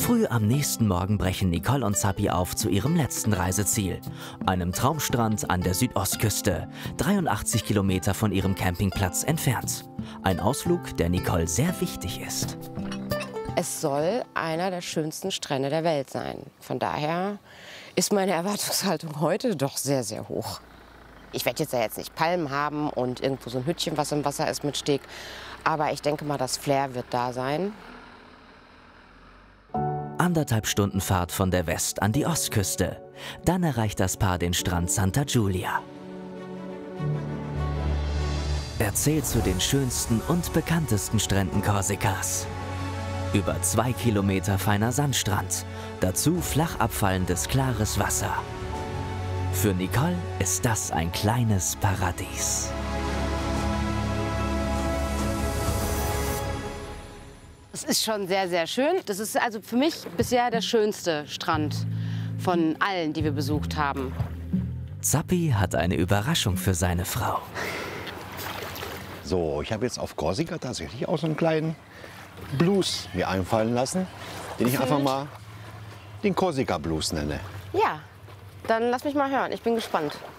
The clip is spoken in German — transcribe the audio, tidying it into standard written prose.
Früh am nächsten Morgen brechen Nicole und Zappi auf zu ihrem letzten Reiseziel, einem Traumstrand an der Südostküste, 83 Kilometer von ihrem Campingplatz entfernt. Ein Ausflug, der Nicole sehr wichtig ist. Es soll einer der schönsten Strände der Welt sein. Von daher ist meine Erwartungshaltung heute doch sehr, sehr hoch. Ich werde jetzt nicht Palmen haben und irgendwo so ein Hütchen, was im Wasser ist mit Steg. Aber ich denke mal, das Flair wird da sein. 1,5 Stunden Fahrt von der West- an die Ostküste. Dann erreicht das Paar den Strand Santa Giulia. Er zählt zu den schönsten und bekanntesten Stränden Korsikas. Über 2 Kilometer feiner Sandstrand, dazu flach abfallendes klares Wasser. Für Nicole ist das ein kleines Paradies. Es ist schon sehr, sehr schön. Das ist also für mich bisher der schönste Strand von allen, die wir besucht haben. Zappi hat eine Überraschung für seine Frau. So, ich habe jetzt auf Korsika tatsächlich auch so einen kleinen Blues mir einfallen lassen, den ich einfach mal den Korsika Blues nenne. Ja, dann lass mich mal hören. Ich bin gespannt.